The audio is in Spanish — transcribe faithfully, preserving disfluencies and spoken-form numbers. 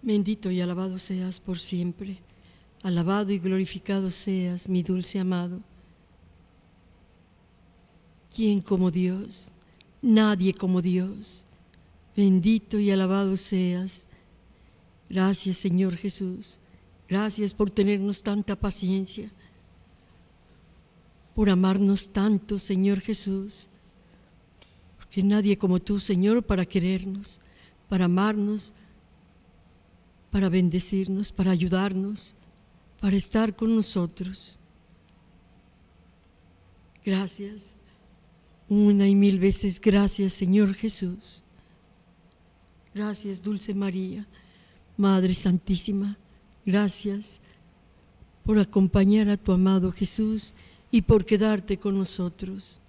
Bendito y alabado seas por siempre. Alabado y glorificado seas, mi dulce amado. ¿Quién como Dios? Nadie como Dios. Bendito y alabado seas. Gracias, Señor Jesús. Gracias por tenernos tanta paciencia, por amarnos tanto, Señor Jesús. Porque nadie como tú, Señor, para querernos, para amarnos, para bendecirnos, para ayudarnos, para estar con nosotros. Gracias, una y mil veces gracias, Señor Jesús. Gracias, Dulce María, Madre Santísima. Gracias por acompañar a tu amado Jesús y por quedarte con nosotros.